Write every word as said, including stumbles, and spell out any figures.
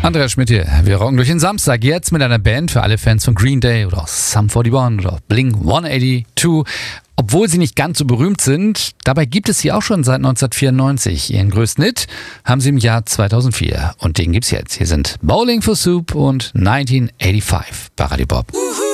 Andreas Schmidt hier. Wir rocken durch den Samstag jetzt mit einer Band für alle Fans von Green Day oder Sum einundvierzig oder Blink hundertzweiundachtzig. Obwohl sie nicht ganz so berühmt sind, dabei gibt es sie auch schon seit neunzehnhundertvierundneunzig. Ihren größten Hit haben sie im Jahr zweitausendvier. Und den gibt's jetzt. Hier sind Bowling for Soup und neunzehnhundertfünfundachtzig bei Radio Bob.